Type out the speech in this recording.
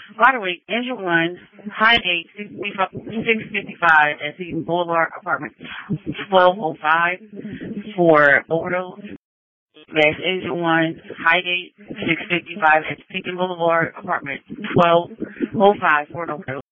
By the way, Engine 1, High 8, 655 at Seaton Boulevard, apartment 1205 for overdose. That's Engine 1, High 8, 655 at Seaton Boulevard, apartment 1205 for an overdose.